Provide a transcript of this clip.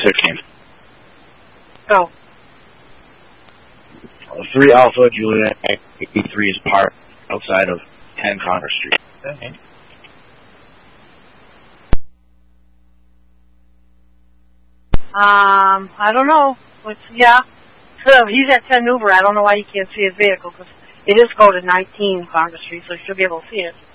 16. Go. 3 Alpha Juliet 83 is parked outside of 10 Congress Street. Okay. I don't know. Yeah. He's at 10 Newbury. I don't know why you can't see his vehicle, because it is coded 19 Congress Street, so you should be able to see it.